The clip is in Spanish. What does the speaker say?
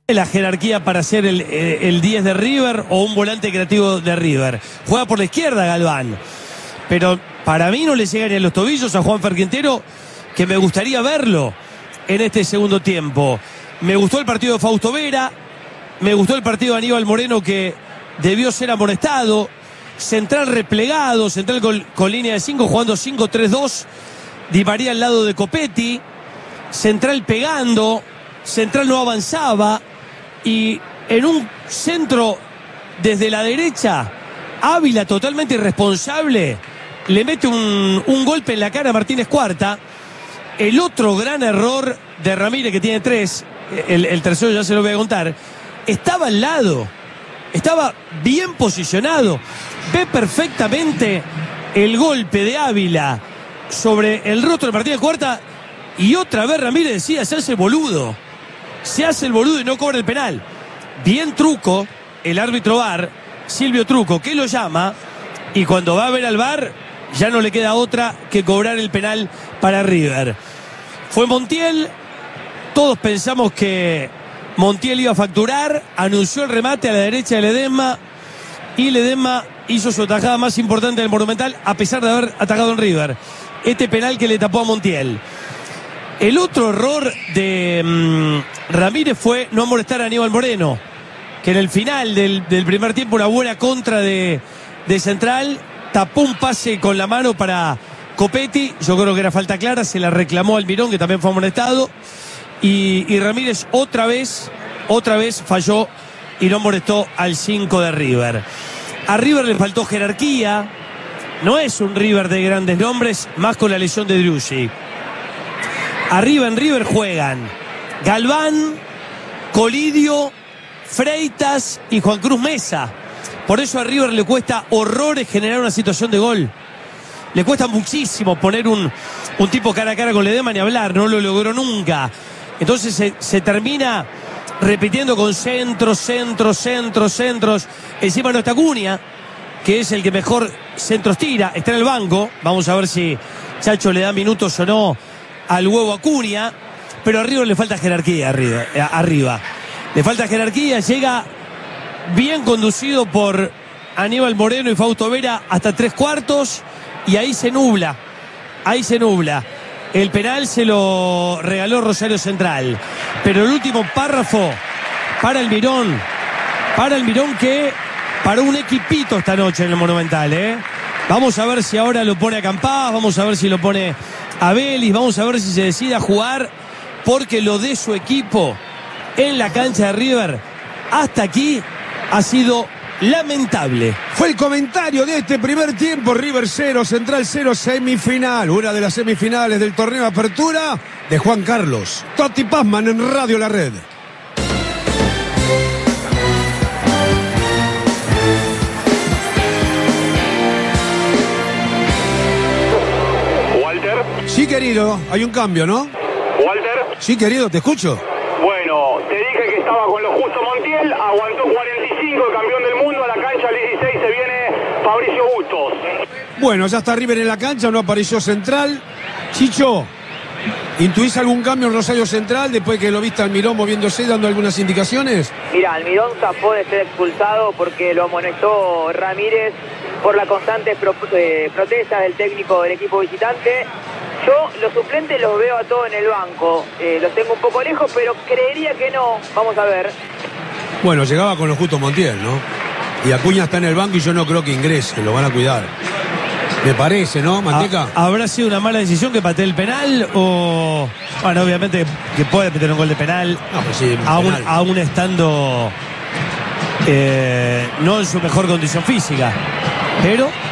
la jerarquía para ser el 10 de River o un volante creativo de River. Juega por la izquierda Galván, pero para mí no le llegan ni a los tobillos a Juanfer Quintero, que me gustaría verlo en este segundo tiempo. Me gustó el partido de Fausto Vera, me gustó el partido de Aníbal Moreno, que debió ser amonestado. Central replegado, central con línea de 5, jugando 5-3-2. Di María al lado de Copetti. Central pegando, central no avanzaba. Y en un centro desde la derecha, Ávila, totalmente irresponsable, le mete un golpe en la cara a Martínez Cuarta. El otro gran error de Ramírez, que tiene 3, el tercero ya se lo voy a contar, estaba al lado, estaba bien posicionado, ve perfectamente el golpe de Ávila sobre el rostro de Martínez Cuarta, y otra vez Ramírez decía: se hace el boludo, se hace el boludo y no cobra el penal. Bien Truco, el árbitro VAR, Silvio Truco, que lo llama, y cuando va a ver al VAR ya no le queda otra que cobrar el penal para River. Fue Montiel, todos pensamos que Montiel iba a facturar, anunció el remate a la derecha de Ledesma, y Ledesma hizo su atajada más importante del Monumental, a pesar de haber atacado en River. Este penal que le tapó a Montiel. El otro error de Ramírez fue no molestar a Aníbal Moreno, que en el final del primer tiempo, una buena contra de Central, tapó un pase con la mano para Copetti. Yo creo que era falta clara, se la reclamó Almirón, que también fue amonestado, y Ramírez otra vez falló y no molestó al 5 de River. A River le faltó jerarquía, no es un River de grandes nombres, más con la lesión de Driussi. Arriba en River juegan Galván, Colidio, Freitas y Juan Cruz Mesa. Por eso a River le cuesta horrores generar una situación de gol. Le cuesta muchísimo poner un tipo cara a cara con Ledesma, ni hablar, no lo logró nunca. Entonces se termina repitiendo con centros. Encima no está Acuña, que es el que mejor centros tira, está en el banco. Vamos a ver si Chacho le da minutos o no al huevo Acuña, pero a River le falta jerarquía arriba. Le falta jerarquía, llega bien conducido por Aníbal Moreno y Fausto Vera hasta 3/4, y ahí se nubla. El penal se lo regaló Rosario Central, pero el último párrafo para Almirón, que paró un equipito esta noche en el Monumental, Vamos a ver si ahora lo pone a Campás, vamos a ver si lo pone a Vélez, vamos a ver si se decide a jugar, porque lo de su equipo en la cancha de River hasta aquí ha sido lamentable. Fue el comentario de este primer tiempo. River 0, Central 0, semifinal. Una de las semifinales del torneo de apertura de Juan Carlos Totti Pazman en Radio La Red. Walter. Sí, querido, hay un cambio, ¿no? Walter. Sí, querido, te escucho. Bueno, te dije que estaba con lo justo Montiel, aguantó 45, campeón del mundo, a la cancha al 16 se viene Fabricio Bustos. Bueno, ya está River en la cancha, no apareció Central. Chicho, ¿intuís algún cambio en Rosario Central después que lo viste a Almirón moviéndose, dando algunas indicaciones? Mira, Almirón zafó de ser expulsado porque lo amonestó Ramírez por la constante protesta del técnico del equipo visitante. Yo los suplentes los veo a todos en el banco, los tengo un poco lejos, pero creería que no. Vamos a ver. Bueno, llegaba con lo justo Montiel, ¿no? Y Acuña está en el banco y yo no creo que ingrese, lo van a cuidar. Me parece, ¿no, Manteca? ¿Habrá sido una mala decisión que patee el penal o...? Bueno, obviamente que puede meter un gol de penal, No, pues sí, aún estando no en su mejor condición física, pero